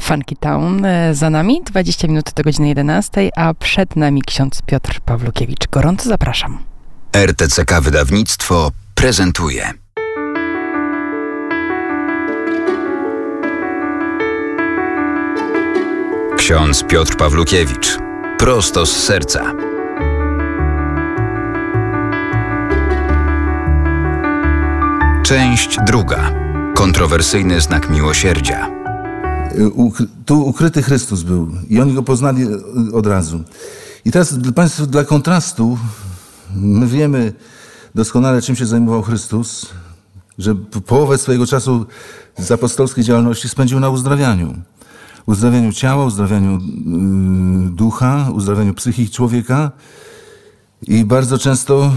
Funky Town za nami, 20 minut do godziny 11, a przed nami ksiądz Piotr Pawlukiewicz. Gorąco zapraszam. RTCK Wydawnictwo prezentuje. Ksiądz Piotr Pawlukiewicz. Prosto z serca. Część druga. Kontrowersyjny znak miłosierdzia. Tu ukryty Chrystus był i oni go poznali od razu. I teraz Państwo, dla kontrastu, my wiemy doskonale, czym się zajmował Chrystus, że połowę swojego czasu z apostolskiej działalności spędził na uzdrawianiu. Uzdrawianiu ciała, uzdrawianiu ducha, uzdrawianiu psychiki człowieka i bardzo często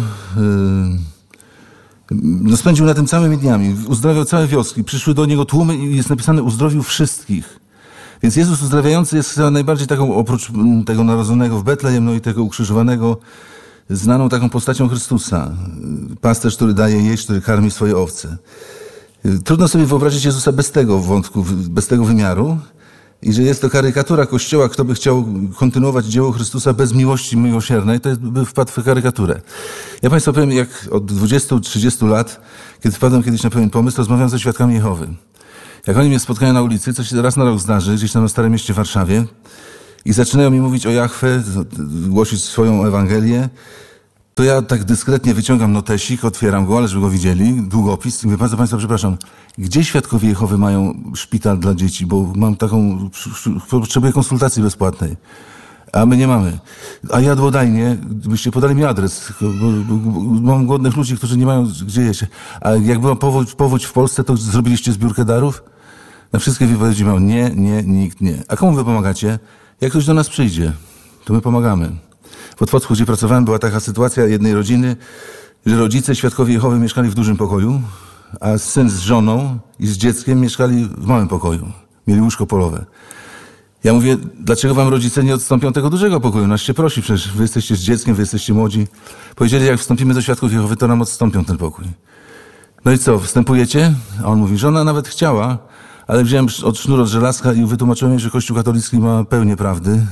spędził na tym całymi dniami. Uzdrawiał całe wioski. Przyszły do niego tłumy i jest napisane, uzdrowił wszystkich. Więc Jezus uzdrawiający jest chyba najbardziej taką, oprócz tego narodzonego w Betlejem, no i tego ukrzyżowanego, znaną taką postacią Chrystusa. Pasterz, który daje jeść, który karmi swoje owce. Trudno sobie wyobrazić Jezusa bez tego wątku, bez tego wymiaru. I że jest to karykatura Kościoła, kto by chciał kontynuować dzieło Chrystusa bez miłości miłosiernej, to by wpadł w karykaturę. Ja Państwu powiem, jak od 20-30 lat, kiedy wpadłem kiedyś na pewien pomysł, rozmawiałem ze świadkami Jehowy. Jak oni mnie spotkają na ulicy, co się raz na rok zdarzy, gdzieś tam na Starym Mieście w Warszawie, i zaczynają mi mówić o Jahwe, głosić swoją Ewangelię, to ja tak dyskretnie wyciągam notesik, otwieram go, ale żeby go widzieli, długopis i mówię, bardzo Państwa przepraszam, gdzie świadkowie Jehowy mają szpital dla dzieci, bo mam taką, potrzebuję konsultacji bezpłatnej, a my nie mamy. A jadłodajnie, byście podali mi adres, bo mam głodnych ludzi, którzy nie mają gdzie jeść. A jak była powódź w Polsce, to zrobiliście zbiórkę darów? Na wszystkie wypowiedzi mam nie, nikt nie. A komu wy pomagacie? Jak ktoś do nas przyjdzie, to my pomagamy. W Otwocku, gdzie pracowałem, była taka sytuacja jednej rodziny, że rodzice świadkowie Jehowy mieszkali w dużym pokoju, a syn z żoną i z dzieckiem mieszkali w małym pokoju. Mieli łóżko polowe. Ja mówię, dlaczego wam rodzice nie odstąpią tego dużego pokoju? Nas się prosi, przecież wy jesteście z dzieckiem, wy jesteście młodzi. Powiedzieli, jak wstąpimy do świadków Jehowy, to nam odstąpią ten pokój. No i co, wstępujecie? A on mówi, żona nawet chciała, ale wziąłem sznur od żelazka i wytłumaczyłem jej, że Kościół katolicki ma pełnię prawdy.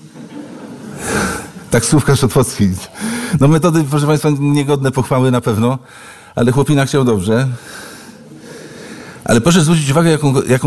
Taksówkarz otwocki. No metody, proszę Państwa, niegodne pochwały na pewno, ale chłopina chciał dobrze. Ale proszę zwrócić uwagę, jaką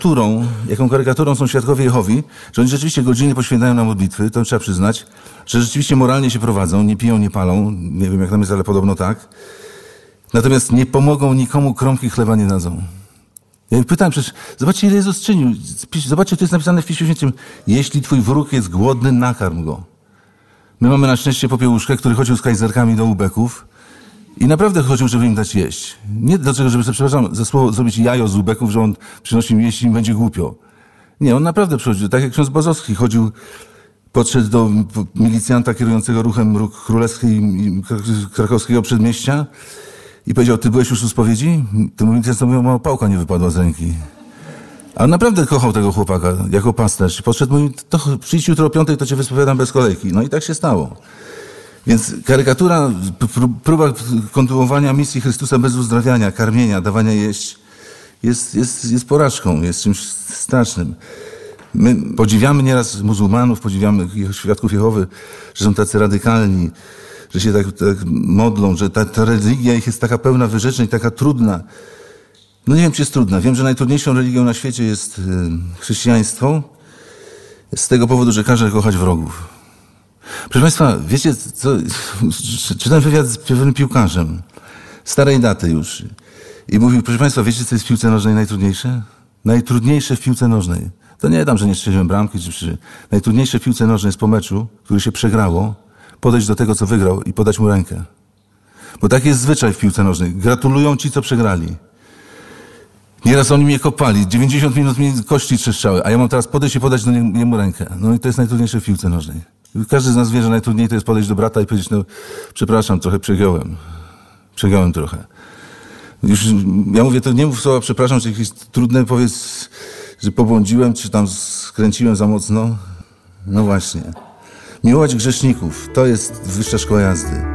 karykaturą są świadkowie Jehowi, że oni rzeczywiście godziny poświęcają na modlitwy, to trzeba przyznać, że rzeczywiście moralnie się prowadzą, nie piją, nie palą, nie wiem jak tam jest, ale podobno tak. Natomiast nie pomogą nikomu, kromki chleba nie dadzą. Ja ich pytałem, przecież zobaczcie, ile Jezus czynił. Zobaczcie, to jest napisane w Piśmie Świętym. Jeśli twój wróg jest głodny, nakarm go. My mamy na szczęście popiełuszkę, który chodził z kajzerkami do ubeków i naprawdę chodził, żeby im dać jeść. Nie dlaczego, żeby sobie, przepraszam, za słowo zrobić jajo z ubeków, że on przynosi im jeść i im będzie głupio. Nie, on naprawdę przychodził. Tak jak ksiądz Bozowski chodził, podszedł do milicjanta kierującego ruchem Róg Królewski i krakowskiego przedmieścia i powiedział, ty byłeś już u spowiedzi? Ten milicjant mówił, mała pałka nie wypadła z ręki. A on naprawdę kochał tego chłopaka jako pasterz. Podszedł, mówi, to przyjdź jutro o 5, to cię wyspowiadam bez kolejki. No i tak się stało. Więc karykatura, próba kontynuowania misji Chrystusa bez uzdrawiania, karmienia, dawania jeść jest porażką, jest czymś strasznym. My podziwiamy nieraz muzułmanów, podziwiamy świadków Jehowy, że są tacy radykalni, że się tak modlą, że ta religia ich jest taka pełna wyrzeczeń, taka trudna. No nie wiem, czy jest trudna. Wiem, że najtrudniejszą religią na świecie jest chrześcijaństwo. Z tego powodu, że każe kochać wrogów. Proszę Państwa, wiecie co? Czytałem wywiad z pewnym piłkarzem. Starej daty już. I mówił, proszę Państwa, wiecie co jest w piłce nożnej najtrudniejsze? Najtrudniejsze w piłce nożnej. To nie dam, że nie strzeliłem bramki. Najtrudniejsze w piłce nożnej jest po meczu, który się przegrało, podejść do tego, co wygrał i podać mu rękę. Bo taki jest zwyczaj w piłce nożnej. Gratulują ci, co przegrali. Nieraz oni mnie kopali, 90 minut mi kości trzeszczały, a ja mam teraz podejść i podać do niemu rękę. No i to jest najtrudniejsze w piłce nożnej. Każdy z nas wie, że najtrudniej to jest podejść do brata i powiedzieć, no przepraszam, trochę przegiąłem. Przegiąłem trochę. Już, ja mówię, to nie mów słowa przepraszam, czy jakieś trudne, powiedz, że pobłądziłem, czy tam skręciłem za mocno. No właśnie. Miłować grzeszników, to jest wyższa szkoła jazdy.